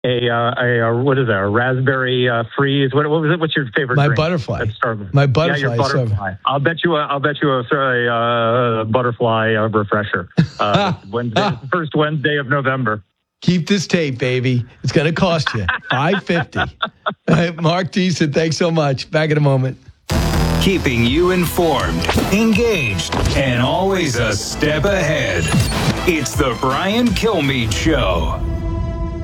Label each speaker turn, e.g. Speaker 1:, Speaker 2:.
Speaker 1: what is that? A raspberry freeze? What was it? What's your favorite
Speaker 2: My
Speaker 1: drink?
Speaker 2: butterfly. My butterfly.
Speaker 1: Yeah, your butterfly. I'll bet you a butterfly refresher. First Wednesday of November.
Speaker 2: Keep this tape, baby. It's going to cost you $5.50. Mark Thiessen, thanks so much. Back in a moment.
Speaker 3: Keeping you informed, engaged, and always a step ahead. It's the Brian Kilmeade Show.